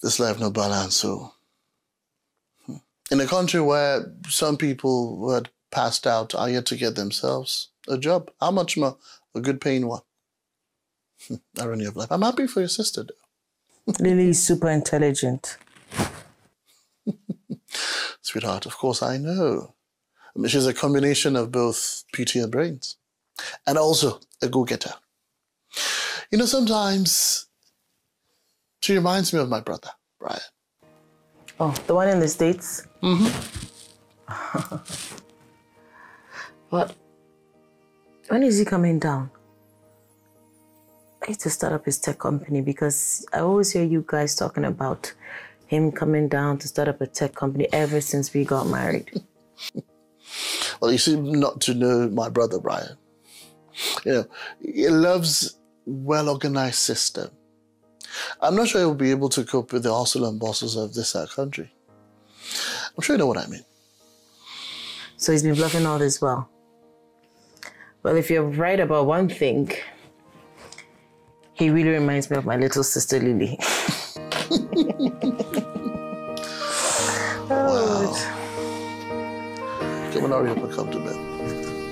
this life no balance. So, in a country where some people who had passed out are yet to get themselves a job, how much more a good paying one? Irony of life. I'm happy for your sister, though. Lily is super intelligent. Sweetheart, of course I know. I mean, she's a combination of both beauty and brains. And also a go-getter. You know, sometimes she reminds me of my brother, Brian. Oh, the one in the States? Mm-hmm. What? When is he coming down? I need to start up his tech company because I always hear you guys talking about him coming down to start up a tech company ever since we got married. Well, you seem not to know my brother, Brian. You know, he loves well-organized system. I'm not sure he'll be able to cope with the hustle and bustle of this country. I'm sure you know what I mean. So he's been bluffing all this while. Well, if you're right about one thing, he really reminds me of my little sister, Lily. Wow. Come on, hurry up and come to bed.